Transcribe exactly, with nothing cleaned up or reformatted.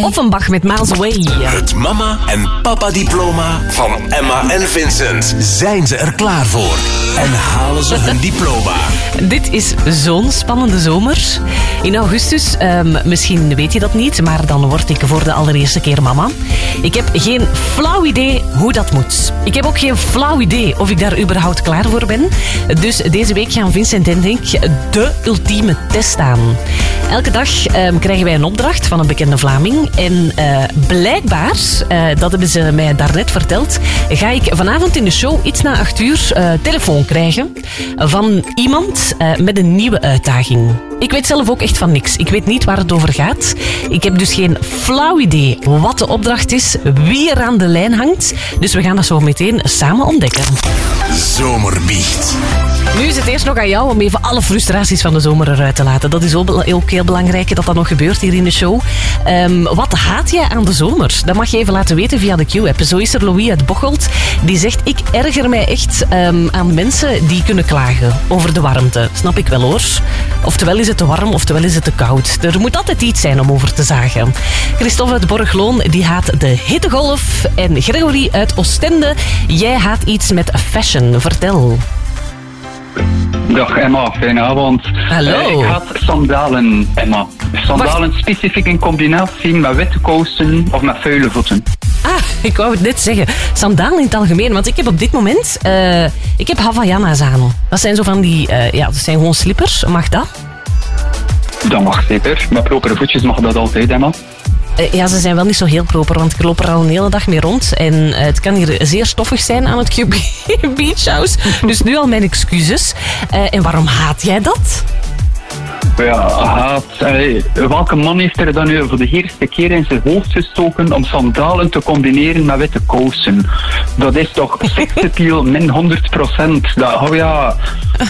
Offenbach met Miles Away. Het mama- en papa-diploma van Emma en Vincent. Zijn ze er klaar voor? En halen ze hun diploma? Dit is zo'n spannende zomer. In augustus, um, misschien weet je dat niet, maar dan word ik voor de allereerste keer mama. Ik heb geen flauw idee hoe dat moet. Ik heb ook geen flauw idee of ik daar überhaupt klaar voor ben. Dus deze week gaan Vincent en ik de ultieme test aan. Elke dag um, krijgen wij een opdracht van een bekende Vlaming. En uh, blijkbaar, uh, dat hebben ze mij daarnet verteld, ga ik vanavond in de show iets na acht uur uh, telefoon krijgen van iemand uh, met een nieuwe uitdaging. Ik weet zelf ook echt van niks. Ik weet niet waar het over gaat. Ik heb dus geen flauw idee wat de opdracht is, wie er aan de lijn hangt. Dus we gaan dat zo meteen samen ontdekken. Zomerbiecht. Nu is het eerst nog aan jou om even alle frustraties van de zomer eruit te laten. Dat is ook heel belangrijk dat dat nog gebeurt hier in de show. Um, wat haat jij aan de zomer? Dat mag je even laten weten via de Q-app. Zo is er Louis uit Bocholt. Die zegt, ik erger mij echt um, aan mensen die kunnen klagen over de warmte. Snap ik wel hoor. Oftewel is het te warm, oftewel is het te koud. Er moet altijd iets zijn om over te zagen. Christophe uit Borgloon, die haat de hittegolf. En Gregory uit Oostende, jij haat iets met fashion. Vertel. Dag Emma, fijne avond. Hallo. Uh, ik haat sandalen, Emma. Sandalen Wacht. Specifiek in combinatie met witte kousen of met vuile voeten. Ah, ik wou het net zeggen. Sandalen in het algemeen, want ik heb op dit moment... Uh, ik heb Havaianas aan. Dat zijn zo van die... Uh, ja, dat zijn gewoon slippers. Mag dat? Dat mag zeker. Met propere voetjes mag dat altijd, Emma. Uh, ja, ze zijn wel niet zo heel proper, want ik loop er al een hele dag mee rond. En uh, het kan hier zeer stoffig zijn aan het Q B Beach House. Dus nu al mijn excuses. Uh, en waarom haat jij dat? Ja, haat. Allee, welke man heeft er dan nu voor de eerste keer in zijn hoofd gestoken om sandalen te combineren met witte kousen? Dat is toch seksappeal min honderd procent. Dat, oh ja...